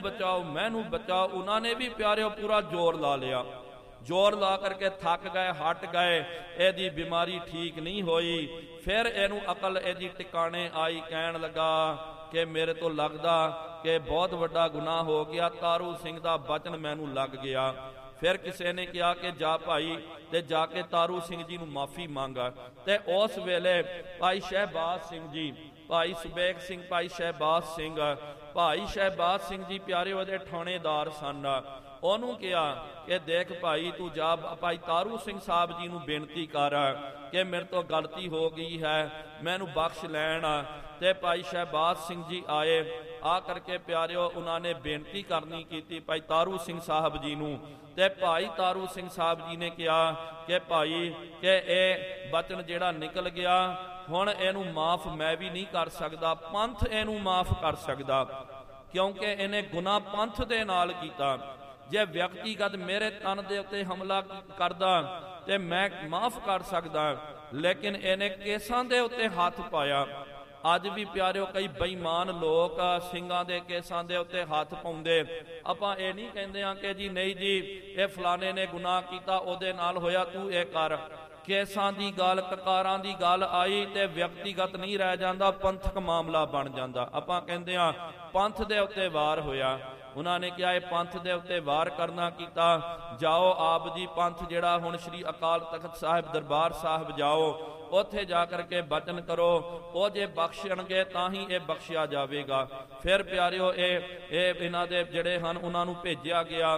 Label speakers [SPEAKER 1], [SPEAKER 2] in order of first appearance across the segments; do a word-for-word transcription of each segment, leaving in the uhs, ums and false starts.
[SPEAKER 1] बचाओ मैनू बचाओ। उन्होंने भी प्यारे पूरा जोर ला लिया, जोर ला करके थक गए, हट गए, यदी बीमारी ठीक नहीं होई। फिर इनू अकल यदी टिकाने आई, कहन लगा कि मेरे तो लगदा कि बहुत वड्डा गुनाह हो गया, तारू सिंह दा बचन मैनू लग गया। फिर किसी ने कहा कि जा भाई ते जाके तारू सिंह जी नू माफ़ी मंगा। ते उस वेले भाई शहबाज सिंह जी, भाई सुबेग सिंह, भाई शहबाज सिंह, भाई शहबाज सिंह जी प्यारे वो थाणेदार सन। ਉਹਨੂੰ ਕਿਹਾ कि देख भाई तू जा भाई तारू सिंह साहब जी नू बेनती कर कि मेरे तो गलती हो गई है, मैनू बख्श लैन। ते भाई शहबाज सिंह जी आए, आ करके प्यारिओ उन्होंने बेनती करनी की भाई तारू सिंह साहब जी नू। ते भाई तारू सिंह साहब जी ने कहा कि भाई कि ये बचन जिहड़ा निकल गया हुण इहनू माफ़ मैं भी नहीं कर सकदा, पंथ इहनू माफ़ कर सकदा, क्योंकि इन्हें गुनाह पंथ दे नाल कीता। जे व्यक्तिगत मेरे तन दे उत्ते हमला करदा ते मैं माफ़ कर सकदा, लेकिन इन्हें केसां दे उत्ते हाथ पाया। अज भी प्यारिओ कई बेईमान लोग सिंघां दे केसां दे उत्ते हाथ पाउंदे। आपां ये नहीं कहंदे आ कि जी नहीं जी ये फलाने ने गुनाह कीता उहदे नाल होया तू ये कर। केसां दी गल, ककारां दी गल आई ते व्यक्तिगत नहीं रह जांदा, पंथक मामला बन जांदा। आपां कहंदे आ पंथ दे उत्ते वार होया, उन्होंने कहा यह पंथ के उत्ते वार करना किया, जाओ आप जी पंथ जिहड़ा हुण श्री अकाल तख्त साहिब दरबार साहिब जाओ, उत्थे जा करके बचन करो, वो जे बख्शणगे तां ही ये बख्शिया जाएगा। फिर प्यारिओ ये इन्हां दे जिहड़े हन उन्हां नूं भेजिया गया।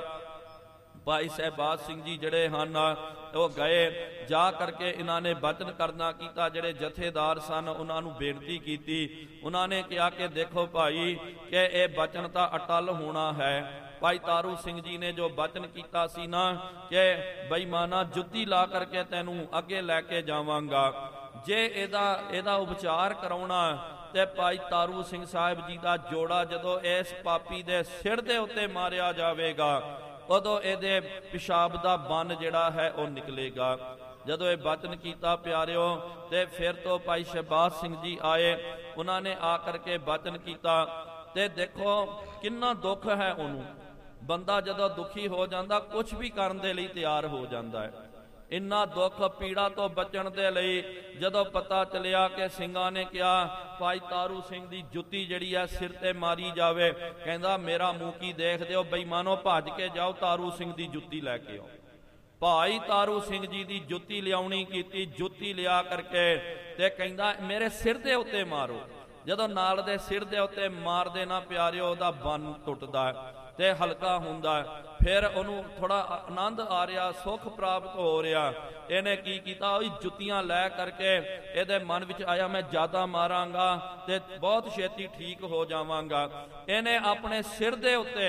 [SPEAKER 1] भाई शहबाज सिंह जी जिहड़े हन वो गए, जा करके इन्होंने बचन करना किया। जिहड़े जथेदार सन उन्होंने बेनती की, उन्होंने कहा कि देखो भाई कि ये बचन तो अटल होना है। भाई तारू सिंह जी ने जो बचन किया सी ना कि बेईमाना जुत्ती ला करके तैनू अगे लैके जावांगा, जे एदा एदा उपचार कराउणा ते भाई तारू सिंह साहिब जी का जोड़ा जदों इस पापी दे सिर दे उत्ते मारिया जावेगा उदों इहदे पिशाब दा बन जिहड़ा है वह निकलेगा। जदों ये बचन किया प्यारिओ ते फिर तो भाई शहबाज सिंह जी आए, उन्होंने आकर के बचन किया। ते देखो किन्ना दुख है उन्होंने, बंदा जदों दुखी हो जाता कुछ भी करने के लिए तैयार हो जाता है। इन्ना दुख पीड़ा तो बचण दे लई जदों पता चलिया कि सिंघां ने कहा भाई तारू सिंह की जुत्ती जिहड़ी है सिर ते मारी जावे, कहंदा मेरा मुँह की देख दिओ बेईमानो, भज के जाओ तारू सिंह की जुत्ती लैके आओ। भाई तारू सिंह जी की जुत्ती लियाउणी कीती, जुत्ती लिया करके ते कहंदा मेरे सिर दे उत्ते मारो। जदों नाल दे सिर दे उत्ते मार देना प्यारिओ उहदा बन टुटदा ते हल्का हुंदा, फिर उहनूं थोड़ा आनंद आ रहा, सुख प्राप्त हो रहा। इहने की कीता, जुत्तियां लै करके इहदे मन विच आया मैं ज्यादा मारांगा ते बहुत छेती ठीक हो जावांगा। इहने अपने सिर दे उत्ते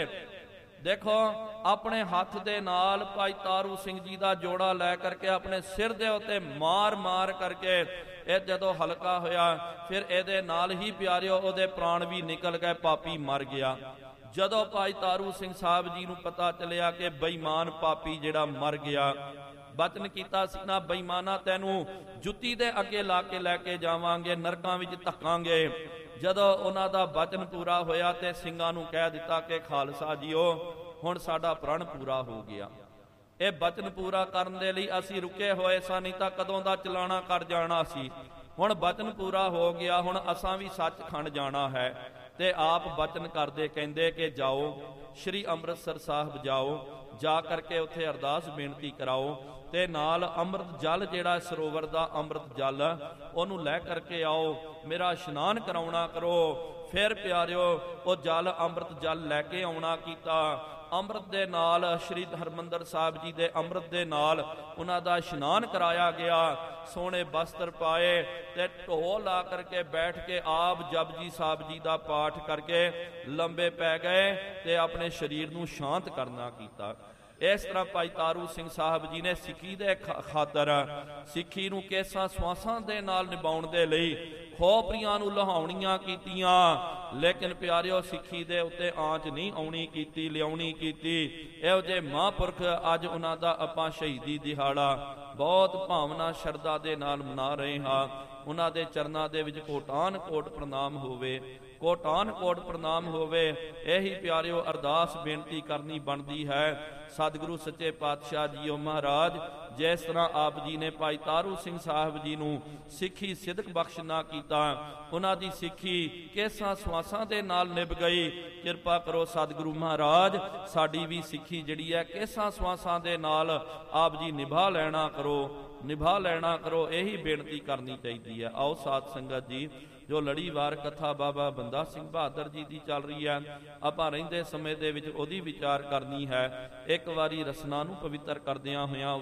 [SPEAKER 1] देखो अपने हाथ दे नाल भाई तारू सिंह जी का जोड़ा लै करके अपने सिर दे उत्ते मार मार करके ये जदों हल्का होया, फिर इहदे नाल ही प्यारिओ उहदे प्राण भी निकल गए, पापी मर गया। जदों भाई तारू सिंह साहब जी नूं पता चलिया कि बेईमान पापी जिहड़ा मर गया, बचन कीता सी ना बेईमाना तैनू जुत्ती दे अगे ला के लैके जावांगे, नरकां विच धक्कांगे। जदों उन्हां दा बचन पूरा होया ते सिंघां नूं कह दिता कि खालसा जीओ हुण साडा प्रण पूरा हो गया। ये बचन पूरा करन दे लई असीं रुके होए सां, नहीं तां कदों दा चलाणा कर जाना सी। हुण बचन पूरा हो गया, हुण असां भी सचखंड जाना है। ते आप बचन करदे कहंदे कि जाओ श्री अमृतसर साहिब जाओ, जा करके उत्थे अरदास बेनती कराओ ते नाल अमृत जल जिहड़ा सरोवर दा अमृत जल ओनू लै करके आओ, मेरा इशनान कराउणा करो। फिर प्यारिओ वो जल अमृत जल लैके आउणा कीता। अमृत दे नाल श्री हरमंदर साहिब जी दे अमृत दे नाल उन्हां दा इशनान कराया गया। सोने वस्त्र पाए ते ढोल ला करके बैठ के आप जपजी साहिब जी दा पाठ करके लंबे पै गए ते अपने शरीर नूं शांत करना कीता। इस तरह भाई तारू सिंह साहब जी ने सिੱਖੀ दे खातर सिੱਖੀ नूं केसां स्वासां दे नाल निभाउण दे लई खोपरियां नूं लहाउणीਆਂ कीतियां, लेकिन प्यारिओ सिੱਖੀ दे उत्ते आंच नहीं आउणी कीती, लियाउणी कीती। इहो जे महापुरख अज उन्हां दा आपां शहीदी दिहाड़ा बहुत भावना शरदा दे नाल मना रहे हां। उन्हां दे चरनां दे विच कोटान कोट प्रणाम होवे, ਕੋਟਾਨ ਕੋਟ ਪ੍ਰਣਾਮ ਹੋਵੇ। ਇਹੀ ਪਿਆਰਿਓ ਅਰਦਾਸ ਬੇਨਤੀ ਕਰਨੀ ਬਣਦੀ ਹੈ। ਸਤਿਗੁਰੂ ਸੱਚੇ ਪਾਤਸ਼ਾਹ ਜੀਓ ਮਹਾਰਾਜ ਜਿਸ ਤਰ੍ਹਾਂ ਆਪ ਜੀ ਨੇ ਭਾਈ ਤਾਰੂ ਸਿੰਘ ਸਾਹਿਬ ਜੀ ਨੂੰ ਸਿੱਖੀ ਸਿਦਕ ਬਖਸ਼ ਨਾ ਕੀਤਾ, ਉਹਨਾਂ ਦੀ ਸਿੱਖੀ ਕੇਸਾਂ ਸਵਾਸਾਂ ਦੇ ਨਾਲ ਨਿਭ ਗਈ। ਕਿਰਪਾ ਕਰੋ ਸਤਿਗੁਰੂ ਮਹਾਰਾਜ ਸਾਡੀ ਵੀ ਸਿੱਖੀ ਜਿਹੜੀ ਹੈ ਕੇਸਾਂ ਸਵਾਸਾਂ ਦੇ ਨਾਲ ਆਪ ਜੀ ਨਿਭਾ ਲੈਣਾ ਕਰੋ, ਨਿਭਾ ਲੈਣਾ ਕਰੋ। ਇਹੀ ਬੇਨਤੀ ਕਰਨੀ ਚਾਹੀਦੀ ਹੈ। ਆਓ ਸਾਧ ਸੰਗਤ ਜੀ, ਜੋ ਲੜੀਵਾਰ ਕਥਾ ਬਾਬਾ ਬੰਦਾ ਸਿੰਘ ਬਹਾਦਰ ਜੀ ਦੀ ਚੱਲ ਰਹੀ ਹੈ, ਆਪਾਂ ਰਹਿੰਦੇ ਸਮੇਂ ਦੇ ਵਿੱਚ ਉਹਦੀ ਵਿਚਾਰ ਕਰਨੀ ਹੈ। ਇੱਕ ਵਾਰੀ ਰਸਨਾ ਨੂੰ ਪਵਿੱਤਰ ਕਰਦਿਆਂ ਹੋਇਆਂ